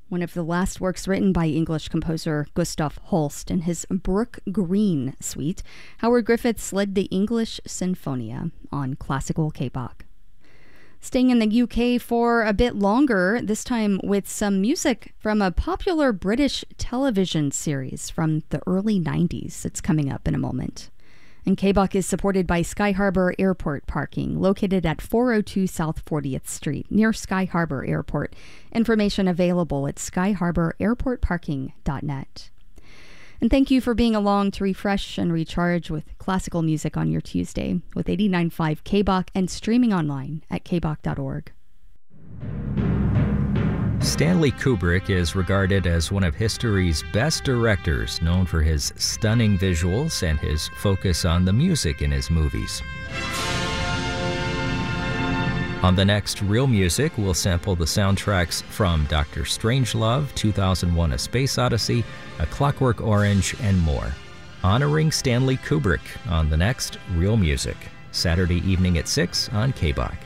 one of the last works written by English composer Gustav Holst in his Brook Green suite, Howard Griffiths led the English Sinfonia on classical K-Bach. Staying in the UK for a bit longer, this time with some music from a popular British television series from the early 90s. It's coming up in a moment. And K-Bach is supported by Sky Harbor Airport Parking, located at 402 South 40th Street, near Sky Harbor Airport. Information available at skyharbor.airportparking.net. And thank you for being along to refresh and recharge with classical music on your Tuesday with 89.5 K-Bach and streaming online at kbach.org. Stanley Kubrick is regarded as one of history's best directors, known for his stunning visuals and his focus on the music in his movies. On the next Real Music, we'll sample the soundtracks from Dr. Strangelove, 2001: A Space Odyssey, A Clockwork Orange, and more. Honoring Stanley Kubrick on the next Real Music, Saturday evening at 6 on K-Bach.